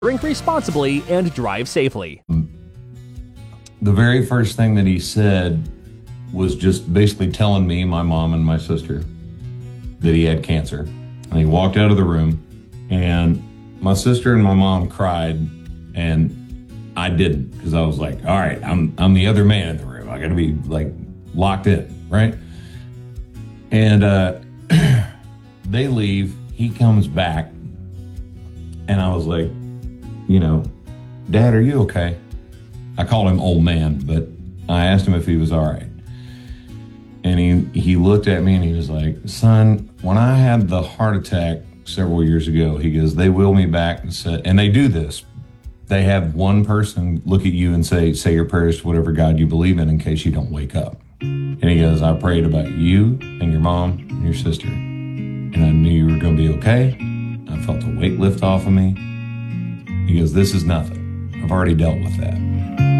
Drink responsibly and drive safely. The very first thing that he said was just basically telling me, my mom, and my sister that he had cancer. And he walked out of the room, and my sister and my mom cried, and I didn't, because I was like, all right, I'm the other man in the room. I got to be like locked in, right? And they leave. He comes back, and I was like, Dad, are you okay? I called him old man, but I asked him if he was all right. And he looked at me and he was like, son, when I had the heart attack several years ago, he goes, they wheeled me back and said, and they do this. They have one person look at you and say your prayers to whatever God you believe in case you don't wake up. And he goes, I prayed about you and your mom and your sister. And I knew you were going to be okay. I felt the weight lift off of me. He goes, this is nothing. I've already dealt with that.